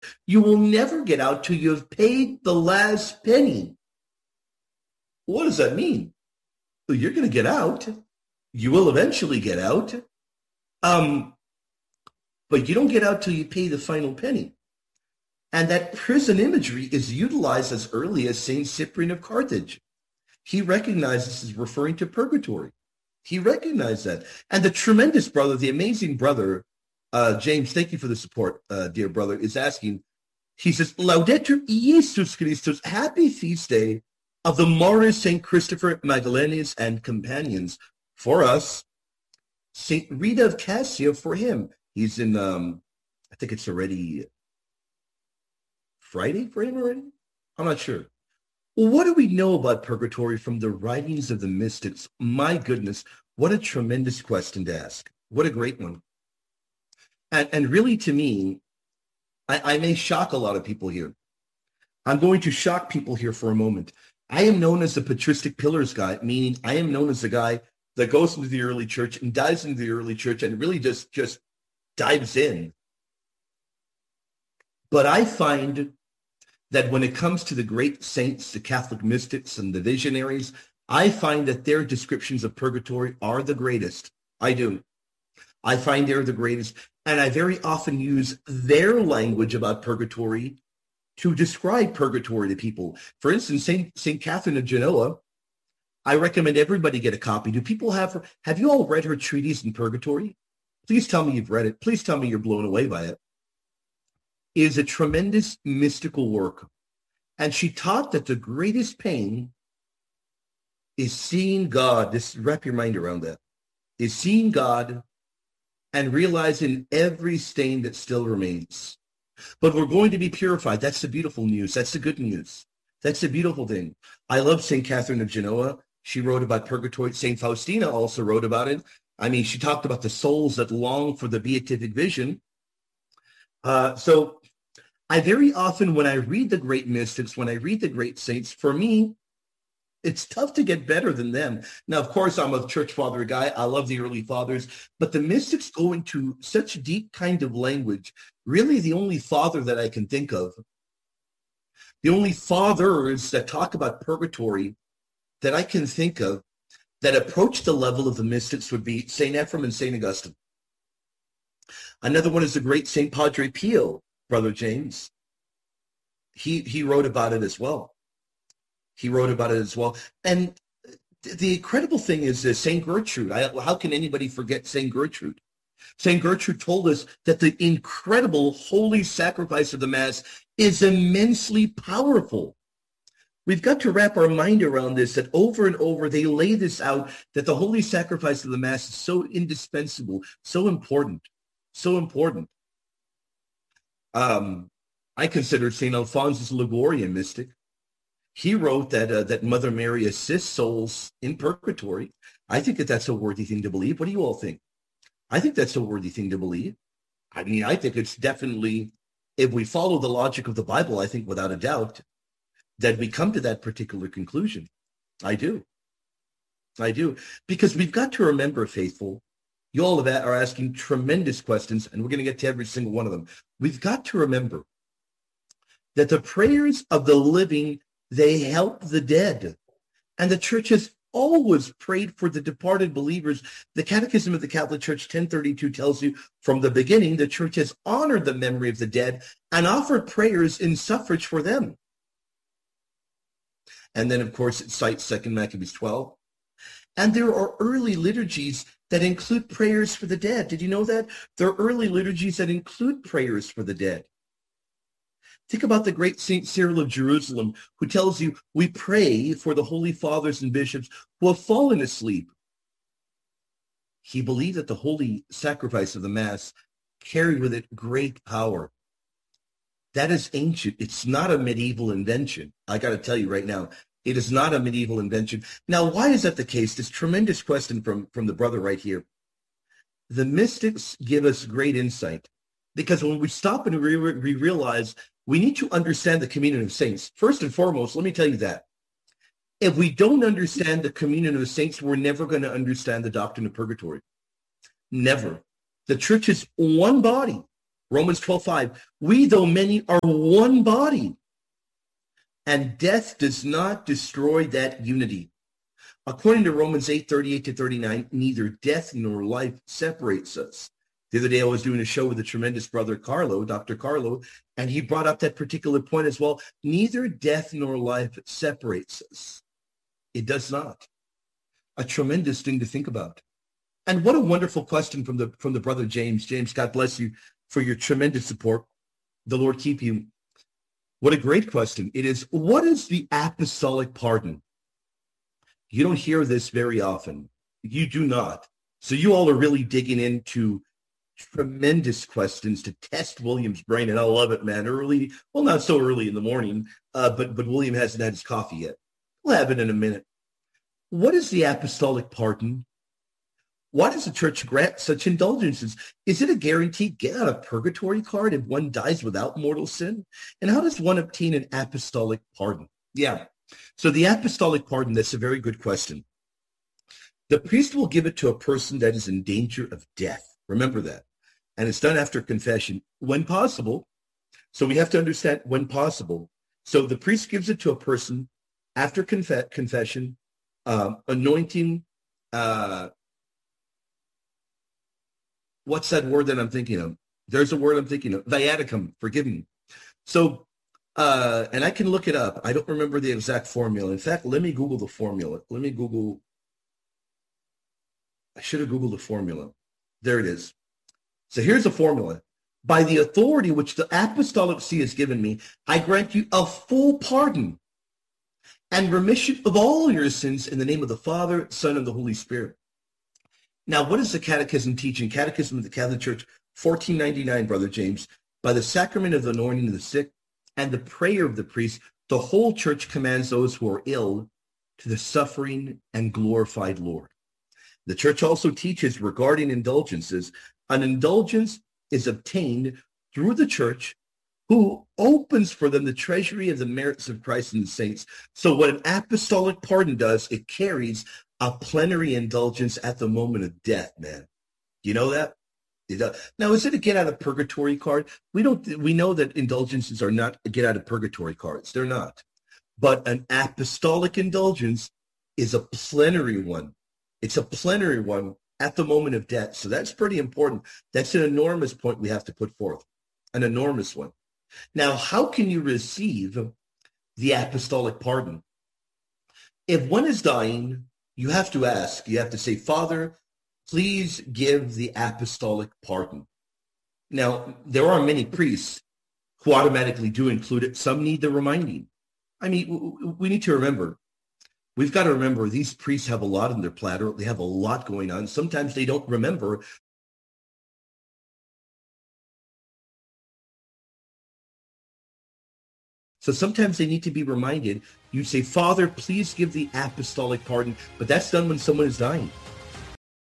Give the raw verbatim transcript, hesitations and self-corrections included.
You will never get out till you have paid the last penny. What does that mean? Well, you're going to get out. You will eventually get out. Um, but you don't get out till you pay the final penny. And that prison imagery is utilized as early as Saint Cyprian of Carthage. He recognized this as referring to purgatory. He recognized that. And the tremendous brother, the amazing brother, uh, James, thank you for the support, uh, dear brother, is asking, he says, Laudetur Jesus Christus, happy feast day of the martyrs Saint Christopher, Magdalenes, and companions. For us, Saint Rita of Cassia for him. He's in, um, I think it's already Friday for him already? I'm not sure. Well, what do we know about purgatory from the writings of the mystics? My goodness, what a tremendous question to ask. What a great one. And, and really, to me, I, I may shock a lot of people here. I'm going to shock people here for a moment. I am known as the patristic pillars guy, meaning I am known as the guy that goes into the early church and dives into the early church and really just, just dives in. But I find that when it comes to the great saints, the Catholic mystics and the visionaries, I find that their descriptions of purgatory are the greatest. I do. I find they're the greatest. And I very often use their language about purgatory to describe purgatory to people. For instance, Saint Saint Catherine of Genoa, I recommend everybody get a copy. Do people have her? Have you all read her treatise in purgatory? Please tell me you've read it. Please tell me you're blown away by it. It is a tremendous mystical work. And she taught that the greatest pain is seeing God. Just wrap your mind around that. Is seeing God and realizing every stain that still remains. But we're going to be purified. That's the beautiful news. That's the good news. That's the beautiful thing. I love Saint Catherine of Genoa. She wrote about purgatory. Saint Faustina also wrote about it. I mean, she talked about the souls that long for the beatific vision. Uh, so I very often, when I read the great mystics, when I read the great saints, for me, it's tough to get better than them. Now, of course, I'm a church father guy. I love the early fathers, but the mystics go into such deep kind of language. Really, the only father that I can think of, the only fathers that talk about purgatory that I can think of that approach the level of the mystics would be Saint Ephrem and Saint Augustine. Another one is the great Saint Padre Pio, Brother James. He he wrote about it as well. He wrote about it as well. And the incredible thing is this, Saint Gertrude. I, how can anybody forget Saint Gertrude? Saint Gertrude told us that the incredible holy sacrifice of the Mass is immensely powerful. We've got to wrap our mind around this, that over and over they lay this out, that the holy sacrifice of the Mass is so indispensable, so important, so important. Um, I consider Saint Alphonsus Ligurian mystic. He wrote that uh, that Mother Mary assists souls in purgatory. I think that that's a worthy thing to believe. What do you all think? I think that's a worthy thing to believe. I mean, I think it's definitely, if we follow the logic of the Bible, I think without a doubt that we come to that particular conclusion. I do. I do. Because we've got to remember, faithful, you all are asking tremendous questions, and we're going to get to every single one of them. We've got to remember that the prayers of the living, they help the dead. And the church has always prayed for the departed believers. The Catechism of the Catholic Church ten thirty-two tells you, from the beginning, the church has honored the memory of the dead and offered prayers in suffrage for them. And then, of course, it cites Second Maccabees twelve. And there are early liturgies that include prayers for the dead. Did you know that? There are early liturgies that include prayers for the dead. Think about the great Saint Cyril of Jerusalem, who tells you, we pray for the holy fathers and bishops who have fallen asleep. He believed that the holy sacrifice of the Mass carried with it great power. That is ancient. It's not a medieval invention. I got to tell you right now, it is not a medieval invention. Now, why is that the case? This tremendous question from, from the brother right here. The mystics give us great insight, because when we stop and we, we realize we need to understand the communion of saints. First and foremost, let me tell you that. If we don't understand the communion of the saints, we're never going to understand the doctrine of purgatory. Never. The church is one body. Romans twelve five, we, though many, are one body, and death does not destroy that unity. According to Romans eight thirty-eight to thirty-nine, neither death nor life separates us. The other day I was doing a show with a tremendous brother, Carlo, Doctor Carlo, and he brought up that particular point as well. Neither death nor life separates us. It does not. A tremendous thing to think about. And what a wonderful question from the from the brother James. James, God bless you for your tremendous support. The Lord keep you. What a great question. It is, what is the apostolic pardon? You don't hear this very often. You do not. So you all are really digging into tremendous questions to test William's brain, and I love it, man. Early, well, not so early in the morning, uh, but but William hasn't had his coffee yet. We'll have it in a minute. What is the apostolic pardon? Why does the church grant such indulgences? Is it a guaranteed get out of purgatory card if one dies without mortal sin? And how does one obtain an apostolic pardon? Yeah. So the apostolic pardon, that's a very good question. The priest will give it to a person that is in danger of death. Remember that. And it's done after confession when possible. So we have to understand when possible. So the priest gives it to a person after conf- confession, um, anointing, uh, what's that word that I'm thinking of? There's a word I'm thinking of. Viaticum, forgive me. So, uh, and I can look it up. I don't remember the exact formula. In fact, let me Google the formula. Let me Google. I should have Googled the formula. There it is. So here's the formula. By the authority which the apostolic see has given me, I grant you a full pardon and remission of all your sins in the name of the Father, Son, and the Holy Spirit. Now, what does the Catechism teach? In Catechism of the Catholic Church, fourteen ninety-nine, Brother James, by the sacrament of the anointing of the sick and the prayer of the priest, the whole church commands those who are ill to the suffering and glorified Lord. The church also teaches regarding indulgences. An indulgence is obtained through the church, who opens for them the treasury of the merits of Christ and the saints. So what an apostolic pardon does, it carries a plenary indulgence at the moment of death, man. You know that? It does. Now, is it a get out of purgatory card? We don't. We know that indulgences are not get out of purgatory cards. They're not. But an apostolic indulgence is a plenary one. It's a plenary one at the moment of death. So that's pretty important. That's an enormous point we have to put forth, an enormous one. Now, how can you receive the apostolic pardon? If one is dying, you have to ask, you have to say, Father, please give the apostolic pardon. Now, there are many priests who automatically do include it. Some need the reminding. I mean, we need to remember, we've got to remember these priests have a lot on their platter. They have a lot going on. Sometimes they don't remember. So sometimes they need to be reminded. You say, Father, please give the apostolic pardon. But that's done when someone is dying.